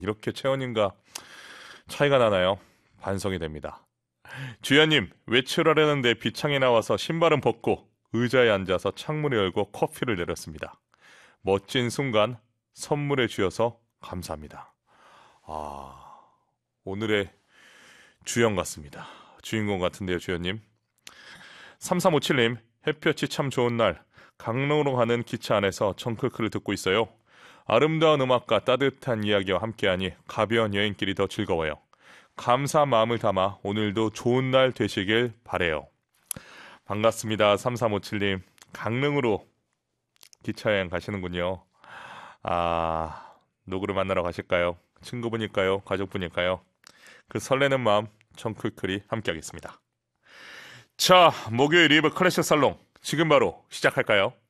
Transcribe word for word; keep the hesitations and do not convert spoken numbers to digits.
이렇게 채원님과 차이가 나나요? 반성이 됩니다. 주연님, 외출하려는데 비창에 나와서 신발은 벗고 의자에 앉아서 창문을 열고 커피를 내렸습니다. 멋진 순간 선물해 주셔서 감사합니다. 아, 오늘의 주연 같습니다. 주인공 같은데요, 주연님. 삼삼오칠님, 햇볕이 참 좋은 날 강릉으로 가는 기차 안에서 청클클을 듣고 있어요. 아름다운 음악과 따뜻한 이야기와 함께하니 가벼운 여행길이 더 즐거워요. 감사한 마음을 담아 오늘도 좋은 날 되시길 바래요. 반갑습니다. 삼삼오칠님. 강릉으로 기차여행 가시는군요. 아, 누구를 만나러 가실까요? 친구분일까요? 가족분일까요? 그 설레는 마음 청클클이 함께하겠습니다. 자, 목요일 리브 클래식 살롱 지금 바로 시작할까요?